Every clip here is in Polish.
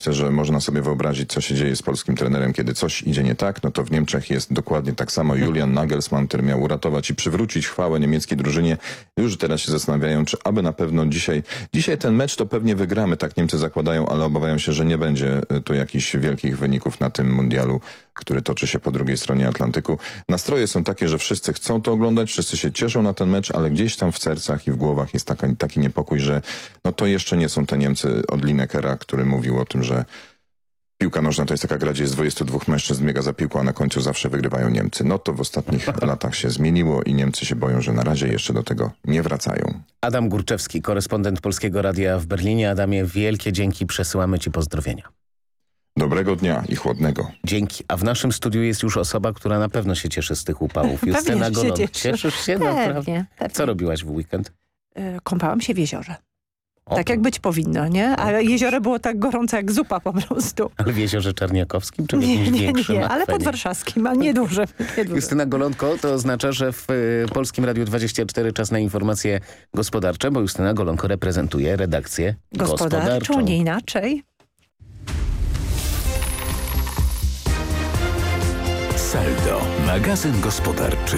Myślę, że można sobie wyobrazić, co się dzieje z polskim trenerem, kiedy coś idzie nie tak. No to w Niemczech jest dokładnie tak samo. Julian Nagelsmann, który miał uratować i przywrócić chwałę niemieckiej drużynie, już teraz się zastanawiają, czy aby na pewno dzisiaj ten mecz to pewnie wygramy, tak Niemcy zakładają, ale obawiają się, że nie będzie tu jakichś wielkich wyników na tym mundialu, który toczy się po drugiej stronie Atlantyku. Nastroje są takie, że wszyscy chcą to oglądać, wszyscy się cieszą na ten mecz, ale gdzieś tam w sercach i w głowach jest taki niepokój, że no to jeszcze nie są te Niemcy od Linekera, który mówił o tym, że piłka nożna to jest taka gra, gdzie jest 22 mężczyzn biega za piłką, a na końcu zawsze wygrywają Niemcy. No to w ostatnich latach się zmieniło i Niemcy się boją, że na razie jeszcze do tego nie wracają. Adam Górczewski, korespondent Polskiego Radia w Berlinie. Adamie, wielkie dzięki, przesyłamy Ci pozdrowienia. Dobrego dnia i chłodnego. Dzięki. A w naszym studiu jest już osoba, która na pewno się cieszy z tych upałów. Justyna Golon. Cieszysz się? Pewnie. Co robiłaś w weekend? Kąpałam się w jeziorze. Tak jak być powinno, nie? A jezioro było tak gorące jak zupa po prostu. Ale w Jeziorze Czarniakowskim czy w jakimś większym? Nie, ale podwarszawskim, a niedużym. Justyna Golonko, to oznacza, że w Polskim Radiu 24 czas na informacje gospodarcze, bo Justyna Golonko reprezentuje redakcję gospodarczą. Nie inaczej. Saldo, magazyn gospodarczy.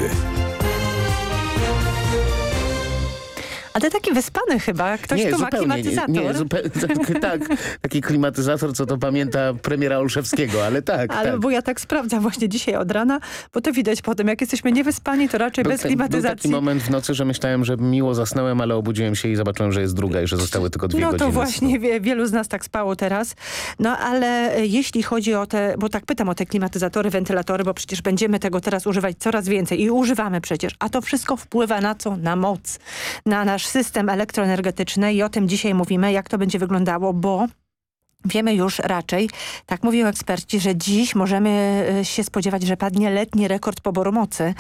A ty taki wyspany chyba. Ktoś tu ma klimatyzator. Tak, taki klimatyzator, co to pamięta premiera Olszewskiego, ale tak. Ale tak. Bo ja tak sprawdzam właśnie dzisiaj od rana, bo to widać potem, jak jesteśmy niewyspani, to raczej bez klimatyzacji. Był taki moment w nocy, że myślałem, że miło zasnąłem, ale obudziłem się i zobaczyłem, że jest druga i że zostały tylko 2 godziny. No to właśnie wielu z nas tak spało teraz. No ale jeśli chodzi o te, bo tak pytam o te klimatyzatory, wentylatory, bo przecież będziemy tego teraz używać coraz więcej i używamy przecież. A to wszystko wpływa na co? Na moc. Na nasz system elektroenergetyczny i o tym dzisiaj mówimy, jak to będzie wyglądało, bo wiemy już raczej, tak mówią eksperci, że dziś możemy się spodziewać, że padnie letni rekord poboru mocy,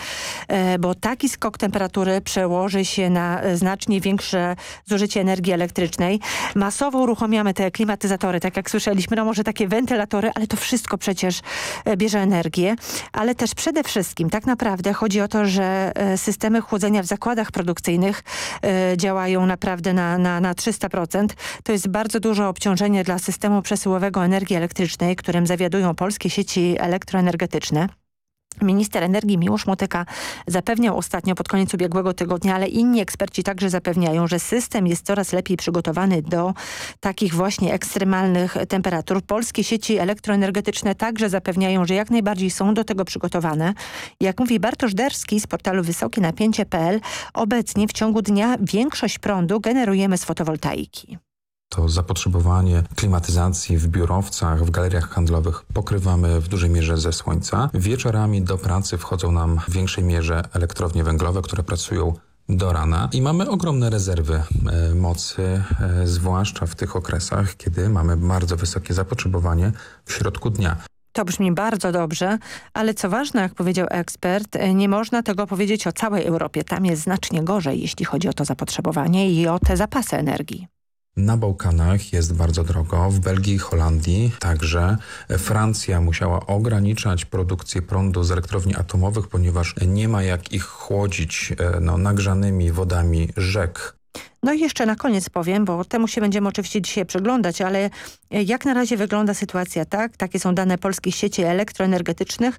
bo taki skok temperatury przełoży się na znacznie większe zużycie energii elektrycznej. Masowo uruchamiamy te klimatyzatory, tak jak słyszeliśmy, no może takie wentylatory, ale to wszystko przecież bierze energię, ale też przede wszystkim tak naprawdę chodzi o to, że systemy chłodzenia w zakładach produkcyjnych działają naprawdę na 300%. To jest bardzo duże obciążenie dla systemu przesyłowego energii elektrycznej, którym zawiadują polskie sieci elektroenergetyczne. Minister energii Miłosz Motyka zapewniał ostatnio pod koniec ubiegłego tygodnia, ale inni eksperci także zapewniają, że system jest coraz lepiej przygotowany do takich właśnie ekstremalnych temperatur. Polskie sieci elektroenergetyczne także zapewniają, że jak najbardziej są do tego przygotowane. Jak mówi Bartosz Derski z portalu wysokienapięcie.pl, obecnie w ciągu dnia większość prądu generujemy z fotowoltaiki. To zapotrzebowanie klimatyzacji w biurowcach, w galeriach handlowych pokrywamy w dużej mierze ze słońca. Wieczorami do pracy wchodzą nam w większej mierze elektrownie węglowe, które pracują do rana i mamy ogromne rezerwy mocy, zwłaszcza w tych okresach, kiedy mamy bardzo wysokie zapotrzebowanie w środku dnia. To brzmi bardzo dobrze, ale co ważne, jak powiedział ekspert, nie można tego powiedzieć o całej Europie. Tam jest znacznie gorzej, jeśli chodzi o to zapotrzebowanie i o te zapasy energii. Na Bałkanach jest bardzo drogo, w Belgii i Holandii także. Francja musiała ograniczać produkcję prądu z elektrowni atomowych, ponieważ nie ma jak ich chłodzić nagrzanymi wodami rzek. No i jeszcze na koniec powiem, bo temu się będziemy oczywiście dzisiaj przyglądać, ale jak na razie wygląda sytuacja takie są dane polskich sieci elektroenergetycznych,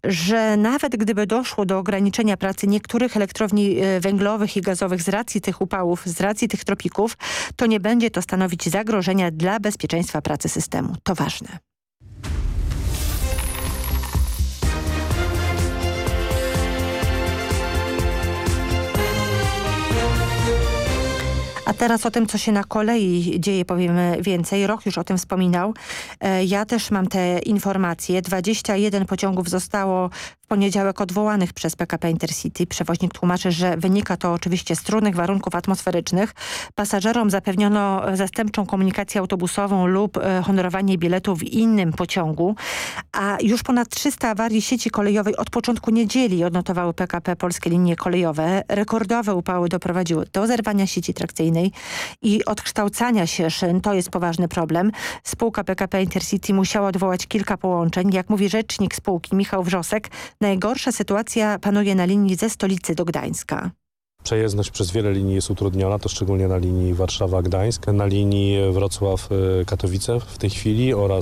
że nawet gdyby doszło do ograniczenia pracy niektórych elektrowni węglowych i gazowych z racji tych upałów, z racji tych tropików, to nie będzie to stanowić zagrożenia dla bezpieczeństwa pracy systemu. To ważne. A teraz o tym, co się na kolei dzieje, powiemy więcej. Roch już o tym wspominał. Ja też mam te informacje. 21 pociągów zostało w poniedziałek odwołanych przez PKP Intercity. Przewoźnik tłumaczy, że wynika to oczywiście z trudnych warunków atmosferycznych. Pasażerom zapewniono zastępczą komunikację autobusową lub honorowanie biletu w innym pociągu. A już ponad 300 awarii sieci kolejowej od początku niedzieli odnotowały PKP Polskie Linie Kolejowe. Rekordowe upały doprowadziły do zerwania sieci trakcyjnej i odkształcania się szyn. To jest poważny problem. Spółka PKP Intercity musiała odwołać kilka połączeń. Jak mówi rzecznik spółki Michał Wrzosek, najgorsza sytuacja panuje na linii ze stolicy do Gdańska. Przejezdność przez wiele linii jest utrudniona, to szczególnie na linii Warszawa-Gdańsk, na linii Wrocław-Katowice w tej chwili oraz